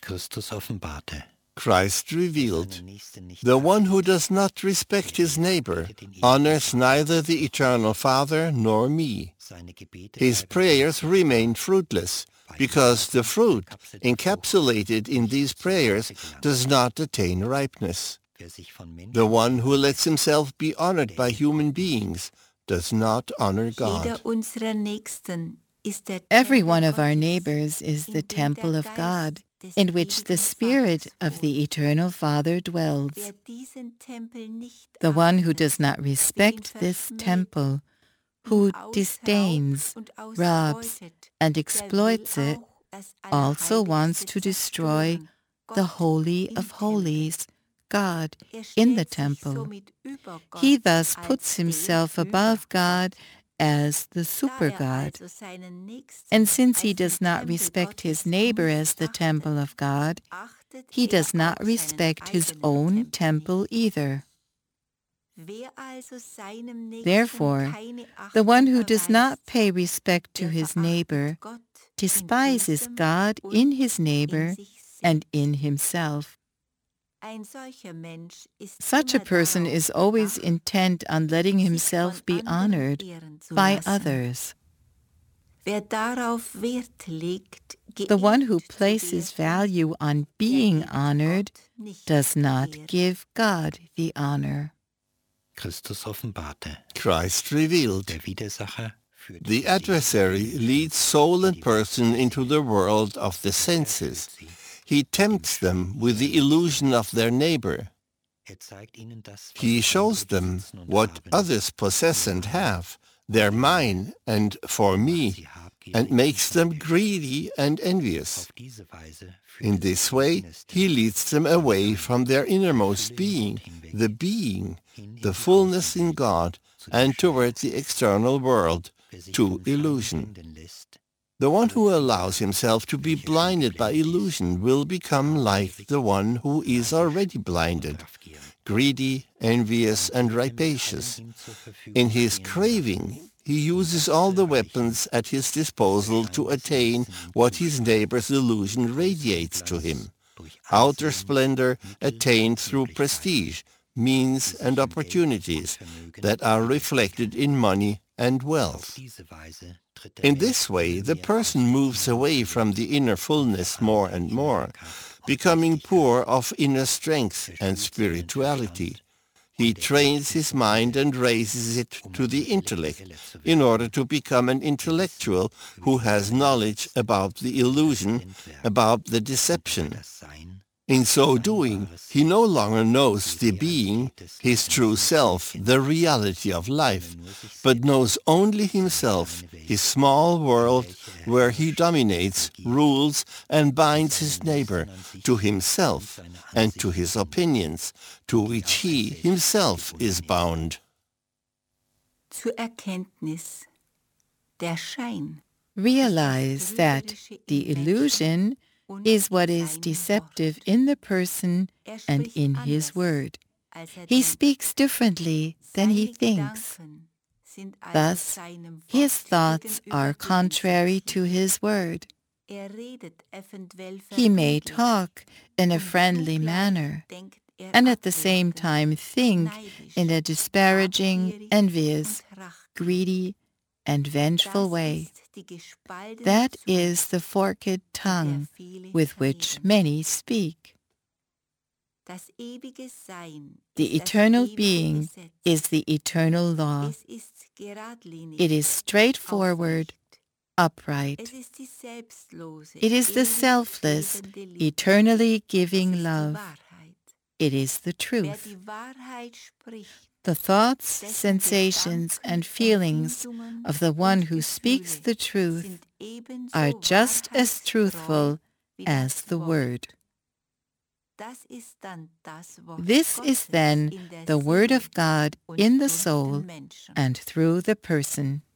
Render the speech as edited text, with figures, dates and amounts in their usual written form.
Christus offenbarte. Christ revealed. The one who does not respect his neighbor honors neither the eternal Father nor me. His prayers remain fruitless, because the fruit encapsulated in these prayers does not attain ripeness. The one who lets himself be honored by human beings does not honor God. Every one of our neighbors is the temple of God, in which the Spirit of the Eternal Father dwells. The one who does not respect this temple, who disdains, robs, and exploits it, also wants to destroy the Holy of Holies, God, in the temple. He thus puts himself above God as the super-God. And since he does not respect his neighbor as the temple of God, he does not respect his own temple either. Therefore, the one who does not pay respect to his neighbor despises God in his neighbor and in himself. Such a person is always intent on letting himself be honored by others. The one who places value on being honored does not give God the honor. Christus offenbarte. Christ revealed. Der Widersacher führt The adversary leads soul and person into the world of the senses. He tempts them with the illusion of their neighbor. He shows them what others possess and have, they're mine and for me, and makes them greedy and envious. In this way, he leads them away from their innermost being, the fullness in God, and toward the external world, to illusion. The one who allows himself to be blinded by illusion will become like the one who is already blinded, greedy, envious, and rapacious. In his craving, he uses all the weapons at his disposal to attain what his neighbor's illusion radiates to him. Outer splendor attained through prestige, means, and opportunities that are reflected in money and wealth. In this way, the person moves away from the inner fullness more and more, becoming poor of inner strength and spirituality. He trains his mind and raises it to the intellect in order to become an intellectual who has knowledge about the illusion, about the deception. In so doing, he no longer knows the being, his true self, the reality of life, but knows only himself, his small world, where he dominates, rules, and binds his neighbor to himself and to his opinions, to which he himself is bound. Realize that the illusion is what is deceptive in the person and in his word. He speaks differently than he thinks. Thus, his thoughts are contrary to his word. He may talk in a friendly manner, and at the same time think in a disparaging, envious, greedy, and vengeful way. That is the forked tongue with which many speak. The eternal being is the eternal law. It is straightforward, upright. It is the selfless, eternally giving love. It is the truth. The thoughts, sensations, and feelings of the one who speaks the truth are just as truthful as the word. This is then the word of God in the soul and through the person.